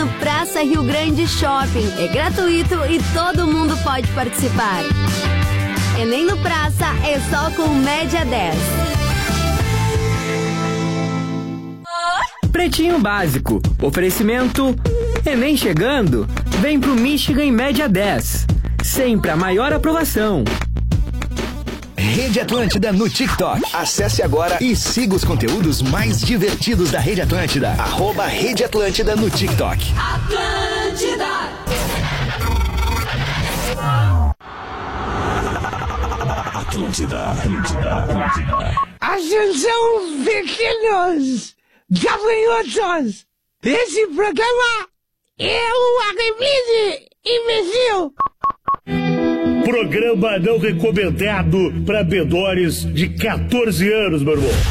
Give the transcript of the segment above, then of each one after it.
no Praça Rio Grande Shopping. É gratuito e todo mundo pode participar. Enem no Praça é só com média 10. Pretinho Básico. Oferecimento Enem chegando. Vem pro Michigan em média 10. Sempre a maior aprovação. Rede Atlântida no TikTok. Acesse agora e siga os conteúdos mais divertidos da Rede Atlântida. @Rede Atlântida no TikTok. Atlântida. Atlântida. Atenção, pequenos gafanhotos! Esse programa é uma revide imbecil! Programa não recomendado para menores de 14 anos, meu irmão.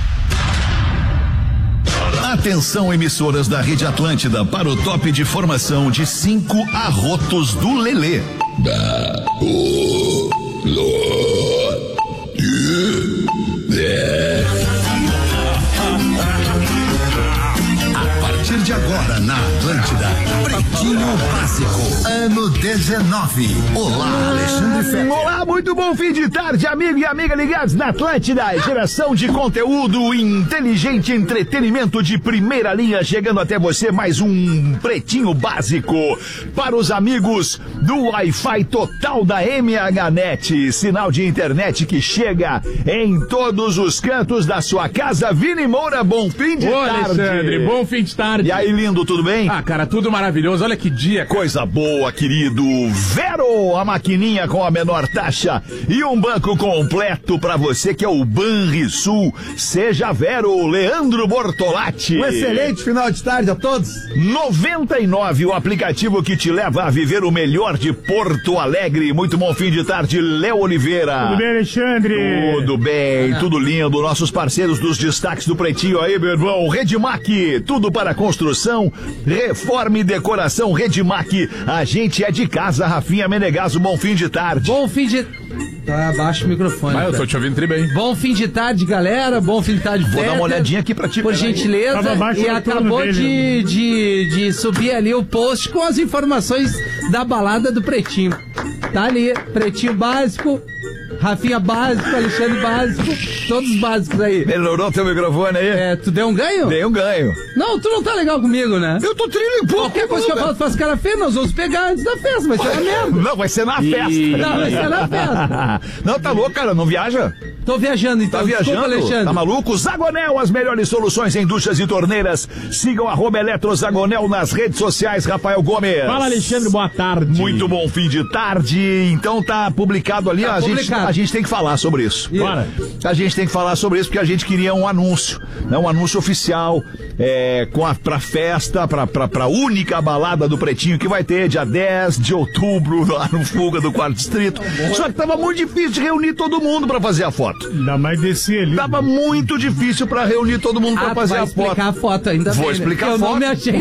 Atenção, emissoras da Rede Atlântida, para o top de formação de 5 arrotos do Lelê. A partir de agora na Atlântida, Pretinho Básico, ano 19. Olá, Alexandre Ferreira. Olá, muito bom fim de tarde, amigo e amiga ligados na Atlântida. Geração de conteúdo inteligente, entretenimento de primeira linha, chegando até você mais um Pretinho Básico para os amigos do Wi-Fi total da MHNet, sinal de internet que chega em todos os cantos da sua casa. Vini Moura, bom fim de tarde. Alexandre, bom fim de tarde. E aí, lindo, tudo bem? Ah, cara, tudo maravilhoso. Olha que dia. Coisa boa, querido. Vero, a maquininha com a menor taxa e um banco completo pra você que é o Banrisul. Seja Vero, Leandro Bortolatti. Um excelente final de tarde a todos. 99, o aplicativo que te leva a viver o melhor de Porto Alegre. Muito bom fim de tarde, Léo Oliveira. Tudo bem, Alexandre? Tudo bem, tudo lindo. Nossos parceiros dos destaques do Pretinho aí, meu irmão. Redmac, tudo para construção, reforma e decoração. Redmac, a gente é de casa. Rafinha Menegaso, bom fim de tarde. Bom fim de... Tá, baixa o microfone. Mas eu tô te ouvindo tri bem. Bom fim de tarde, galera. Bom fim de tarde, Vou dar uma olhadinha aqui pra ti. por gentileza. E acabou de subir ali o post com as informações da balada do Pretinho. Tá ali, Pretinho Básico, Rafinha Básico, Alexandre Básico, todos básicos aí. Melhorou teu microfone aí? Tu deu um ganho? Dei um ganho. Não, tu não tá legal comigo, né? Eu tô trilho em pouco. Qualquer coisa que eu falo, tu faz cara feia, nós vamos pegar antes da festa, vai ser uma merda. Não, vai ser na festa. Não, vai ser na festa. Não, tá louco, cara, não viaja? Tô viajando então, Tá viajando? Desculpa, Alexandre. Tá maluco? Zagonel, as melhores soluções em duchas e torneiras. Sigam @EletroZagonel nas redes sociais. Rafael Gomes. Fala, Alexandre, boa tarde. Muito bom fim de tarde. Então tá publicado ali, Tá a publicado. gente tem que falar sobre isso. Bora. A gente tem que falar sobre isso porque a gente queria um anúncio, né? Um anúncio oficial pra festa, pra única balada do Pretinho que vai ter dia 10 de outubro lá no Fuga do Quarto Distrito. Só que tava muito difícil de reunir todo mundo pra fazer a foto. Ainda mais descer ali. Tava muito difícil pra reunir todo mundo pra fazer vai a foto. explicar a foto ainda Vou bem, explicar né? a Eu foto. não me achei.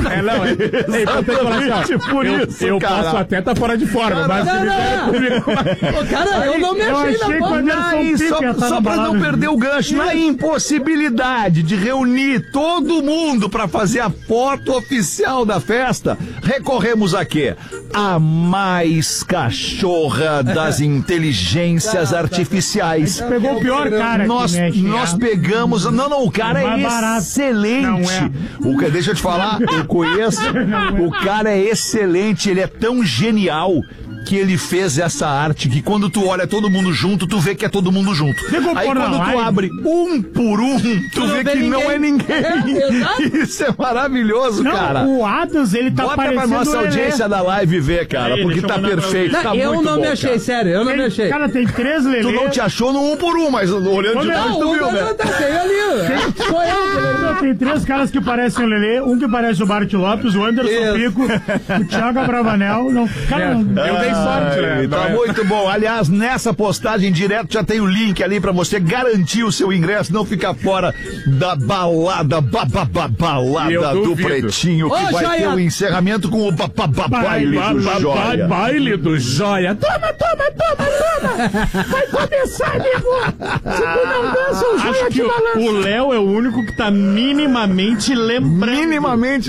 Eu posso até estar fora de forma, mas Ô, cara, eu não me achei na foto. Aí, só pra não perder o gancho, na impossibilidade de reunir todo mundo pra fazer a foto oficial da festa, recorremos a quê? A mais cachorra das inteligências artificiais. pegou o pior cara Nós pegamos... Não, o cara Mais é barato. excelente. Não é. Deixa eu te falar, eu conheço. O cara é excelente, ele é tão genial que ele fez essa arte que quando tu olha todo mundo junto, tu vê que é todo mundo junto. Aí quando tu abre um por um, tu vê que não é ninguém. Isso é maravilhoso, cara. O Adams, ele tá Bota parecendo... pra nossa audiência da live ver, cara, Aí, porque deixa tá eu mandar pra perfeito, Não, tá eu muito não bom, me achei, cara. sério, eu não me achei. Cara, tem 3 Lelê. Tu não te achou no um por um, mas olhando de baixo tu viu, né? Foi eu, Tem 3 caras que parecem o Lelê, um que parece o Bart Lopes, o Anderson Pico, o Thiago Abravanel. Não, cara, Eu dei sorte, né? Tá muito bom. Aliás, nessa postagem direto já tem o link ali pra você garantir o seu ingresso, não ficar fora da balada, balada do Pretinho, que vai ter o encerramento com o baile do Joia. Baile do Joia. Toma. Vai começar, nego. Se tu não dança, o Joia te balança. O Léo é o único que tá minimamente lembrando. Minimamente